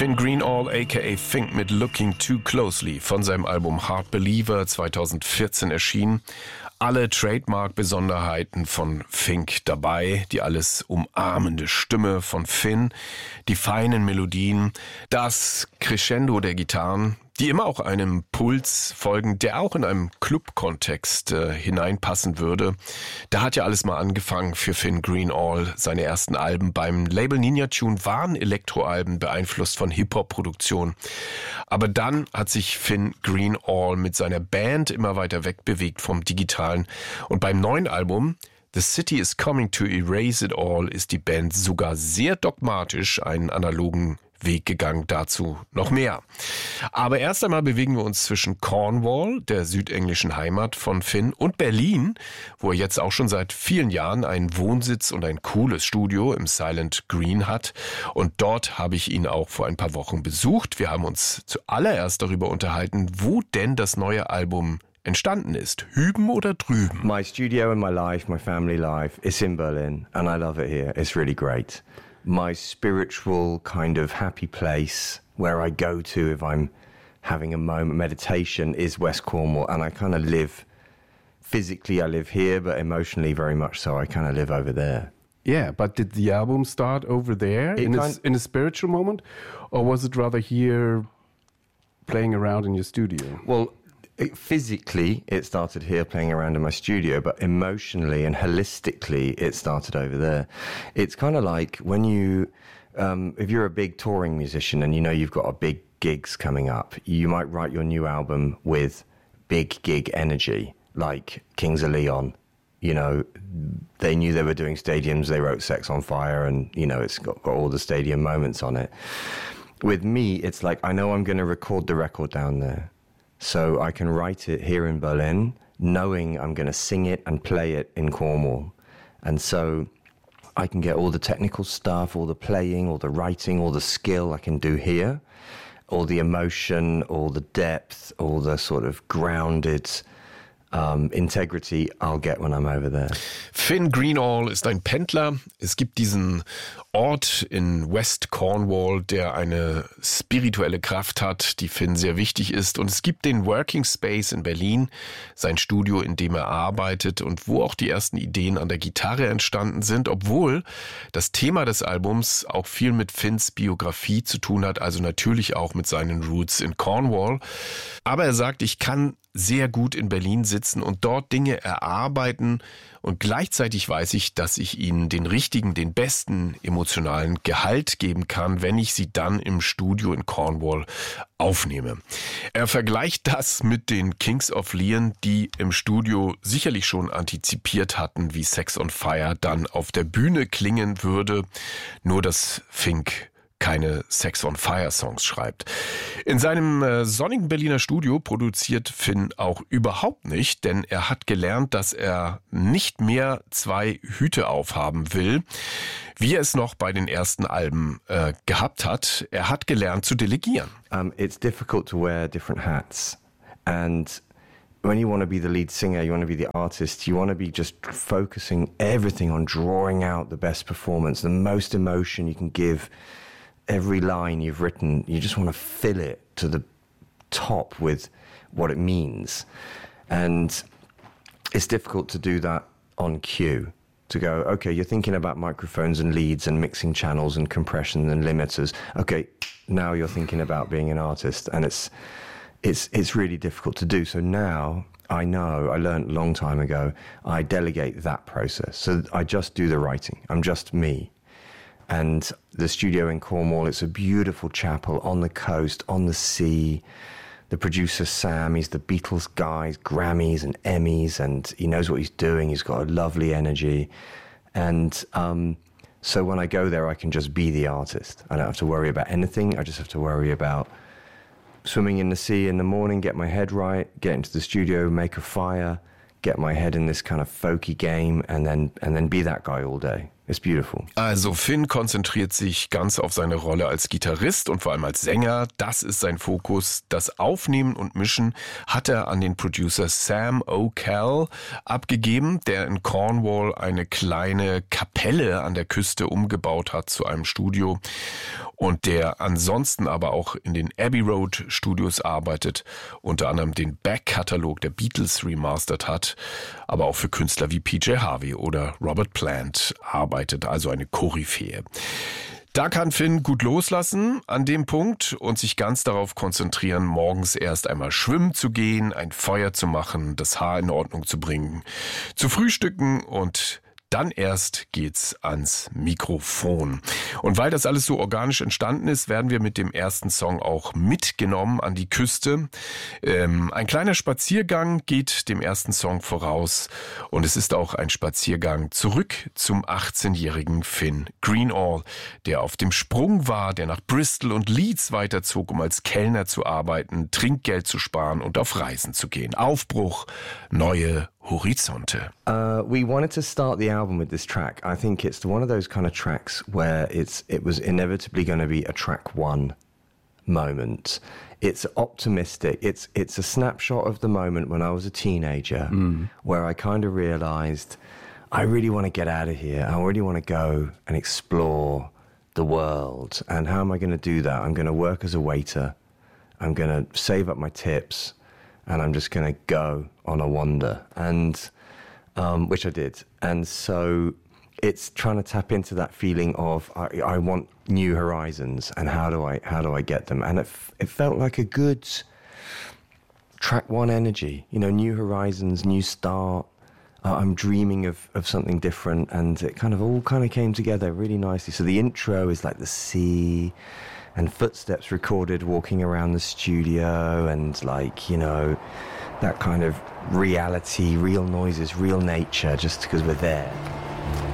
Finn Greenall aka Fink mit Looking Too Closely von seinem Album Hard Believer 2014 erschienen. Alle Trademark-Besonderheiten von Fink dabei, die alles umarmende Stimme von Finn, die feinen Melodien, das Crescendo der Gitarren, die immer auch einem Puls folgen, der auch in einem Club-Kontext hineinpassen würde. Da hat ja alles mal angefangen für Finn Greenall. Seine ersten Alben beim Label Ninja Tune waren Elektroalben, beeinflusst von Hip-Hop-Produktion. Aber dann hat sich Finn Greenall mit seiner Band immer weiter wegbewegt vom Digitalen. Und beim neuen Album The City is Coming to Erase It All ist die Band sogar sehr dogmatisch einen analogen Weg gegangen, dazu noch mehr. Aber erst einmal bewegen wir uns zwischen Cornwall, der südenglischen Heimat von Finn, und Berlin, wo er jetzt auch schon seit vielen Jahren einen Wohnsitz und ein cooles Studio im Silent Green hat. Und dort habe ich ihn auch vor ein paar Wochen besucht. Wir haben uns zuallererst darüber unterhalten, wo denn das neue Album entstanden ist. Hüben oder drüben? My studio and my life, my family life, is in Berlin and I love it here. It's really great. My spiritual kind of happy place where I go to if I'm having a moment, meditation, is West Cornwall. And I kind of live, physically I live here, but emotionally very much so. I kind of live over there. Yeah, but did the album start over there in a spiritual moment? Or was it rather here playing around in your studio? Well, physically, it started here playing around in my studio, but emotionally and holistically, it started over there. It's kind of like when you, if you're a big touring musician and you know you've got a big gigs coming up, you might write your new album with big gig energy, like Kings of Leon. You know, they knew they were doing stadiums, they wrote Sex on Fire, and, you know, it's got all the stadium moments on it. With me, it's like, I know I'm going to record the record down there. So I can write it here in Berlin, knowing I'm going to sing it and play it in Cornwall. And so I can get all the technical stuff, all the playing, all the writing, all the skill I can do here, all the emotion, all the depth, all the sort of grounded integrity I'll get when I'm over there. Finn Greenall ist ein Pendler. Es gibt diesen Ort in West Cornwall, der eine spirituelle Kraft hat, die Finn sehr wichtig ist. Und es gibt den Working Space in Berlin, sein Studio, in dem er arbeitet und wo auch die ersten Ideen an der Gitarre entstanden sind, obwohl das Thema des Albums auch viel mit Finns Biografie zu tun hat, also natürlich auch mit seinen Roots in Cornwall. Aber er sagt, ich kann sehr gut in Berlin sitzen und dort Dinge erarbeiten und gleichzeitig weiß ich, dass ich ihnen den richtigen, den besten emotionalen Gehalt geben kann, wenn ich sie dann im Studio in Cornwall aufnehme. Er vergleicht das mit den Kings of Leon, die im Studio sicherlich schon antizipiert hatten, wie Sex on Fire dann auf der Bühne klingen würde, nur dass Fink keine Sex on Fire Songs schreibt. In seinem sonnigen Berliner Studio produziert Finn auch überhaupt nicht, denn er hat gelernt, dass er nicht mehr zwei Hüte aufhaben will, wie er es noch bei den ersten Alben gehabt hat. Er hat gelernt zu delegieren. It's difficult to wear different hats, and when you want to be the lead singer, you want to be the artist, you want to be just focusing everything on drawing out the best performance, the most emotion you can give. Every line you've written, you just want to fill it to the top with what it means. And it's difficult to do that on cue. To go, okay, you're thinking about microphones and leads and mixing channels and compression and limiters. Okay, now you're thinking about being an artist. And it's really difficult to do. So now I know, I learned a long time ago, I delegate that process. So I just do the writing. I'm just me. And the studio in Cornwall, it's a beautiful chapel on the coast, on the sea. The producer, Sam, he's the Beatles guy, he's Grammys and Emmys, and he knows what he's doing. He's got a lovely energy. And so when I go there, I can just be the artist. I don't have to worry about anything. I just have to worry about swimming in the sea in the morning, get my head right, get into the studio, make a fire, get my head in this kind of folky game, and then be that guy all day. It's beautiful. Also Finn konzentriert sich ganz auf seine Rolle als Gitarrist und vor allem als Sänger. Das ist sein Fokus. Das Aufnehmen und Mischen hat er an den Producer Sam O'Call abgegeben, der in Cornwall eine kleine Kapelle an der Küste umgebaut hat zu einem Studio. und der ansonsten aber auch in den Abbey Road Studios arbeitet, unter anderem den Back-Katalog der Beatles remastert hat, aber auch für Künstler wie PJ Harvey oder Robert Plant arbeitet, also eine Koryphäe. Da kann Finn gut loslassen an dem Punkt und sich ganz darauf konzentrieren, morgens erst einmal schwimmen zu gehen, ein Feuer zu machen, das Haar in Ordnung zu bringen, zu frühstücken und dann erst geht's ans Mikrofon. Und weil das alles so organisch entstanden ist, werden wir mit dem ersten Song auch mitgenommen an die Küste. Ein kleiner Spaziergang geht dem ersten Song voraus und es ist auch ein Spaziergang zurück zum 18-jährigen Finn Greenall, der auf dem Sprung war, der nach Bristol und Leeds weiterzog, um als Kellner zu arbeiten, Trinkgeld zu sparen und auf Reisen zu gehen. Aufbruch, neue Horizonte. We wanted to start the album with this track. I think it's one of those kind of tracks where it was inevitably going to be a track one moment. It's optimistic. It's a snapshot of the moment when I was a teenager where I kind of realized I really want to get out of here. I really want to go and explore the world. And how am I going to do that? I'm going to work as a waiter. I'm going to save up my tips. And I'm just going to go on a wander, and which I did. And so it's trying to tap into that feeling of I want new horizons, and how do I get them? And it felt like a good track one energy, you know, new horizons, new start. I'm dreaming of something different, and it all came together really nicely. So the intro is like the sea. And footsteps recorded walking around the studio, and like, you know, that kind of reality, real noises, real nature, just because we're there.